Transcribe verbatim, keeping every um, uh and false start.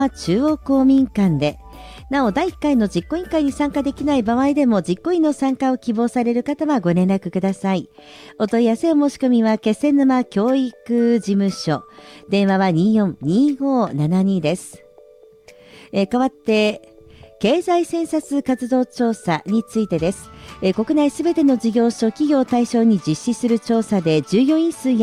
中央公民館で、なおだいいっかいの実行委員会に参加できない場合でも実行委員の参加を希望される方はご連絡ください。お問い合わせお申し込みは気仙沼教育事務所、電話は にーよんにーごーななに です。えー、代わって経済センサス活動調査についてです。えー、国内すべての事業所企業を対象に実施する調査で従業員数や